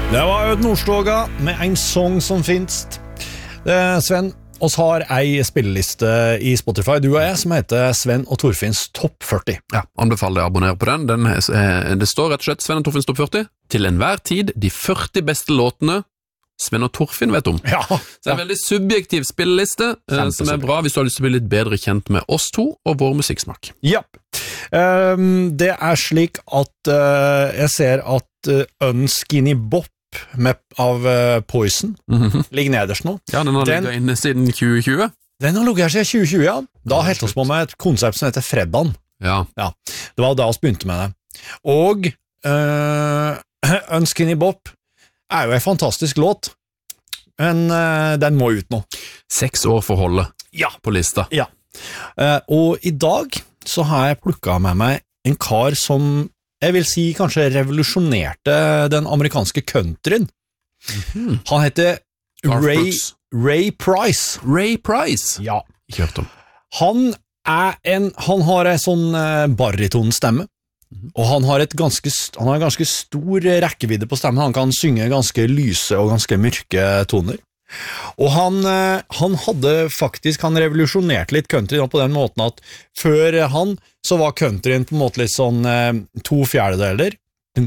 Det var Ød Nordstoga med en sång som finst. Sven, oss har ei spilleliste i Spotify, du og jeg, som heter Sven og Torfinns Topp 40. Ja, anbefaler deg å abonnere på den. Det står rett og slett Sven og Torfinns Topp 40. Til enhver tid de 40 beste låtene Sven og Torfinn vet om. Ja. Så det er en veldig subjektiv spilleliste, som er bra hvis du har lyst til å bli litt bedre kjent med oss to og vår musikksmak. Ja. Det er slik at jeg ser at Unskinny Bop av Poison ligger nederst nå. Ja, den har ligget inne siden 2020. Den har ligget her siden 2020, ja. Da helt oss på med et konsept som heter Freddan. Ja. Det var da vi begynte med det. Og Unskinny Bop er jo en fantastisk låt, men den må ut nå. 6 år for holdet på lista. Ja. Og i dag så har jeg plukket med meg en kar som jeg vil si kanskje revolusjonerte den amerikanske countryen. Han heter Ray Price. Ray Price? Ja. Ikke hørt om. Han har en sånn baritonstemme, og han har ganske stor rekkevidde på stemmen. Han kan synge ganske lyse og ganske mørke toner. Og han revolusjonerte litt countryen på den måten at før han så var countryen på en måte litt sånn 2/4,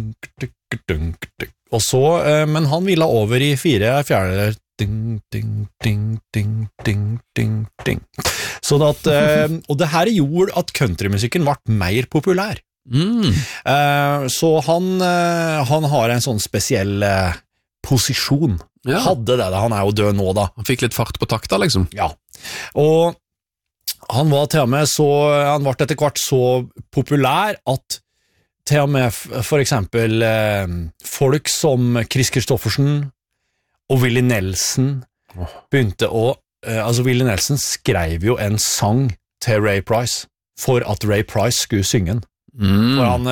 og så, men han ville over i 4/4, sånn at, og det her gjorde at countrymusikken ble mer populær. Så han har en sånn spesiell posisjon. Hadde det, han er jo død nå da. Han fikk litt fart på takta liksom. Ja, og han var til og med han ble etter hvert så populær at til og med for eksempel folk som Chris Kristoffersen og Willie Nelson begynte altså Willie Nelson skrev jo en sang til Ray Price for at Ray Price skulle synge den. For han,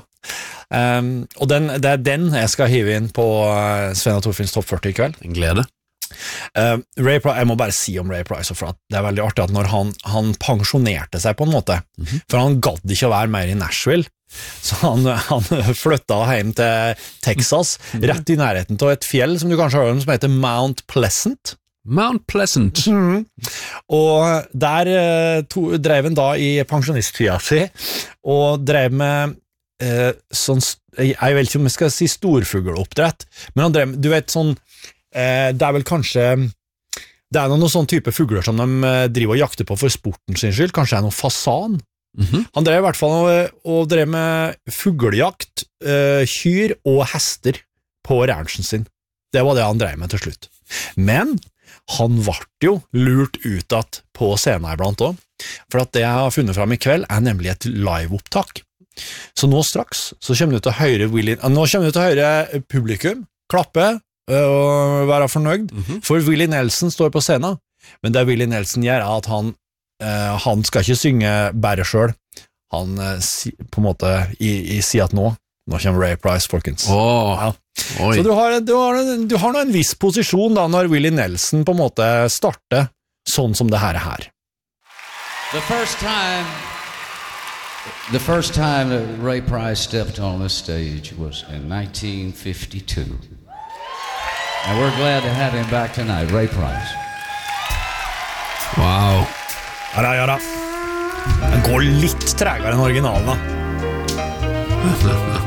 og det er den jeg skal hive inn på Sven og Torfinns Topp 40 i kveld. En glede. Ray Price, jeg må bare si om Ray Price, for at det er veldig artig at når han pensjonerte seg på en måte, for han gadd ikke å være mer i Nashville, så han flyttet hjem til Texas, rett i nærheten av et fjell som du kanskje har hørt om, som heter Mount Pleasant. Mount Pleasant. Og der drev han da i pensjonisttida si, og drev med sånn, jeg vet ikke om jeg skal si storfugleoppdrett, men han drev, du vet sånn, det er vel kanskje, det er noen sånn type fugler som de driver og jakter på for sporten sin skyld, kanskje det er noen fasan. Han drev i hvert fall og drev med fuglejakt, kyr og hester på ranchen sin. Det var det han drev med til slutt. Men han ble jo lurt ut at på scenen iblant også, for at det jeg har funnet frem i kveld er nemlig et live-opptak. Så nå straks så kommer du til å høre publikum klappe og være fornøyd, for Willie Nelson står på scenen, men det Willie Nelson gjør er at han skal ikke synge bare selv, han på en måte sier at nå kommer Ray Price, folkens. Så du har nå en viss posisjon da når Willie Nelson på en måte starter sånn som det her er her. The first time that Ray Price stepped on this stage was in 1952. And we're glad to have him back tonight, Ray Price. Wow. Ja da. Den går litt tregere enn originalen da.